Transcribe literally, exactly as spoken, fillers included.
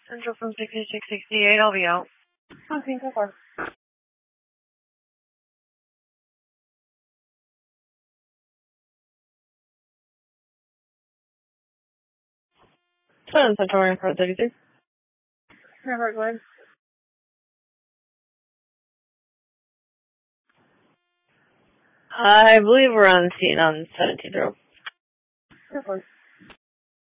Central from sixty-six sixty-eight, I'll be out. Okay, go for it. Seven Central for thirty-three. Never good. I believe we're on scene on seventeenth row. Go for it.